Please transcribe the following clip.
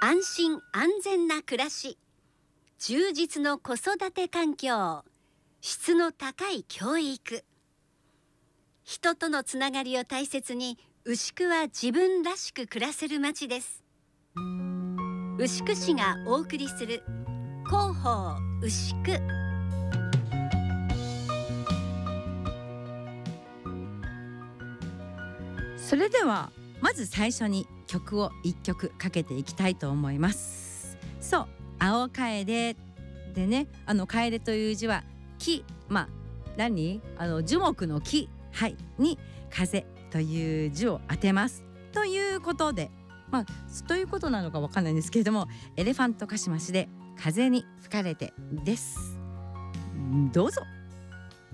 安心安全な暮らし、充実の子育て環境、質の高い教育。人とのつながりを大切に、牛久は自分らしく暮らせる街です。牛久市がお送りする広報牛久。 それではまず最初に曲を1曲かけていきたいと思います。そう、青楓でね、楓という字は木、樹木の木、に風という字を当てますということで、ということなのかわかんないんですけれども、エレファントカシマシで風に吹かれてです。どうぞ。